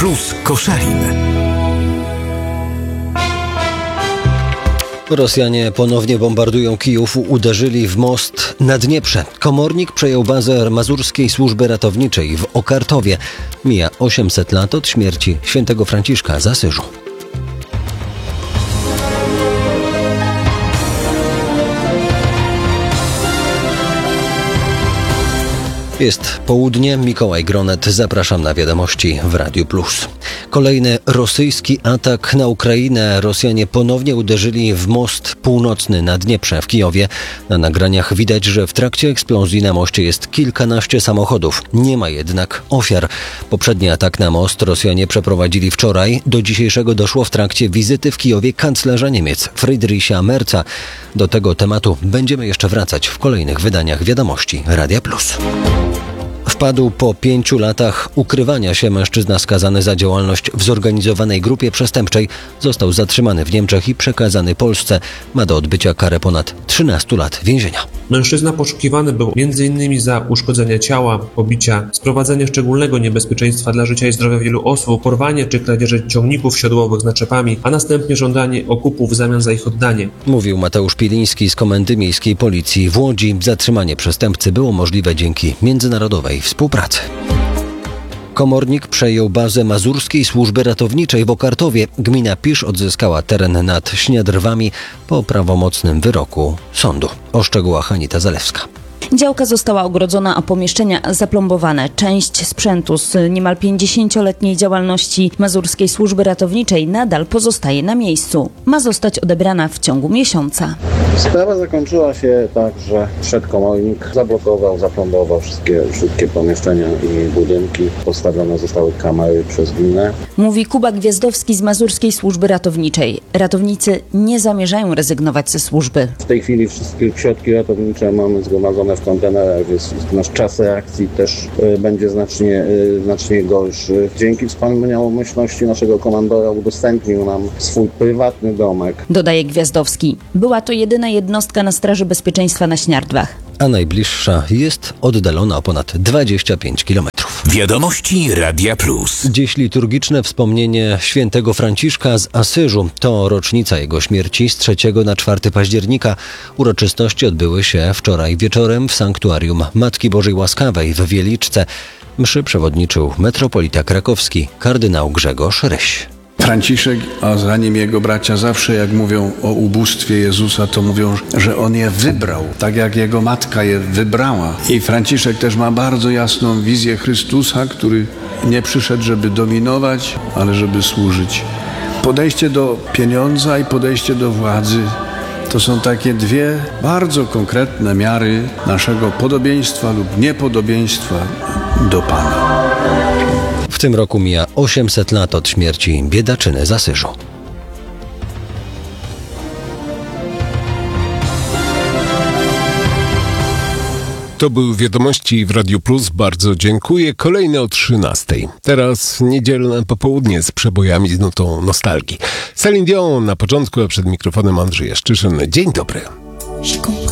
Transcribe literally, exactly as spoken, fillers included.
Plus Koszalin. Rosjanie ponownie bombardują Kijów, uderzyli w most na Dnieprze. Komornik przejął bazę Mazurskiej Służby Ratowniczej w Okartowie. Mija osiemset lat od śmierci świętego Franciszka z Asyżu. Jest południe, Mikołaj Gronet, zapraszam na wiadomości w Radiu Plus. Kolejny rosyjski atak na Ukrainę. Rosjanie ponownie uderzyli w most północny na Dnieprze w Kijowie. Na nagraniach widać, że w trakcie eksplozji na moście jest kilkanaście samochodów. Nie ma jednak ofiar. Poprzedni atak na most Rosjanie przeprowadzili wczoraj. Do dzisiejszego doszło w trakcie wizyty w Kijowie kanclerza Niemiec Friedricha Merza. Do tego tematu będziemy jeszcze wracać w kolejnych wydaniach wiadomości Radia Plus. Wpadł po pięciu latach ukrywania się mężczyzna skazany za działalność w zorganizowanej grupie przestępczej. Został zatrzymany w Niemczech i przekazany Polsce. Ma do odbycia karę ponad trzynastu lat więzienia. Mężczyzna poszukiwany był między innymi za uszkodzenie ciała, pobicia, sprowadzenie szczególnego niebezpieczeństwa dla życia i zdrowia wielu osób, porwanie czy kradzieże ciągników siodłowych z naczepami, a następnie żądanie okupu w zamian za ich oddanie. Mówił Mateusz Piliński z Komendy Miejskiej Policji w Łodzi. Zatrzymanie przestępcy było możliwe dzięki międzynarodowej współpracy. Komornik przejął bazę Mazurskiej Służby Ratowniczej w Okartowie. Gmina Pisz odzyskała teren nad Śniadrwami po prawomocnym wyroku sądu. O szczegółach Anita Zalewska. Działka została ogrodzona, a pomieszczenia zaplombowane. Część sprzętu z niemal pięćdziesięcioletniej działalności Mazurskiej Służby Ratowniczej nadal pozostaje na miejscu. Ma zostać odebrana w ciągu miesiąca. Sprawa zakończyła się tak, że wszedł komornik, zablokował, zaplombował wszystkie, wszystkie pomieszczenia i budynki. Postawione zostały kamery przez gminę. Mówi Kuba Gwiazdowski z Mazurskiej Służby Ratowniczej. Ratownicy nie zamierzają rezygnować ze służby. W tej chwili wszystkie środki ratownicze mamy zgromadzone w kontenerach, więc nasz czas reakcji też y, będzie znacznie, y, znacznie gorszy. Dzięki wspaniałomyślności naszego komandora udostępnił nam swój prywatny domek. Dodaje Gwiazdowski. Była to jedyna jednostka na Straży Bezpieczeństwa na Śniardwach. A najbliższa jest oddalona o ponad dwadzieścia pięć kilometrów. Wiadomości Radia Plus. Dziś liturgiczne wspomnienie świętego Franciszka z Asyżu. To rocznica jego śmierci z trzeciego na czwartego października. Uroczystości odbyły się wczoraj wieczorem w sanktuarium Matki Bożej Łaskawej w Wieliczce. Mszy przewodniczył metropolita krakowski kardynał Grzegorz Ryś. Franciszek, a za nim jego bracia zawsze jak mówią o ubóstwie Jezusa, to mówią, że on je wybrał, tak jak jego matka je wybrała. I Franciszek też ma bardzo jasną wizję Chrystusa, który nie przyszedł, żeby dominować, ale żeby służyć. Podejście do pieniądza i podejście do władzy to są takie dwie bardzo konkretne miary naszego podobieństwa lub niepodobieństwa do Pana. W tym roku mija osiemset lat od śmierci biedaczyny z Asyżu. To były wiadomości w Radiu Plus. Bardzo dziękuję. Kolejne o trzynastej. Teraz niedzielne popołudnie z przebojami z nutą nostalgii. Celine Dion na początku, a przed mikrofonem Andrzej Jaszczyszyn. Dzień dobry.